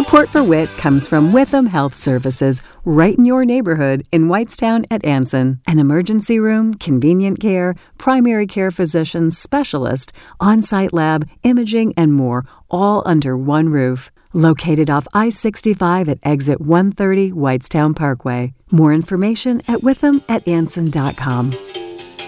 Support for WIT comes from Witham Health Services, right in your neighborhood in Whitestown at Anson. An emergency room, convenient care, primary care physician, specialist, on-site lab, imaging, and more, all under one roof. Located off I-65 at exit 130 Whitestown Parkway. More information at withamatanson.com.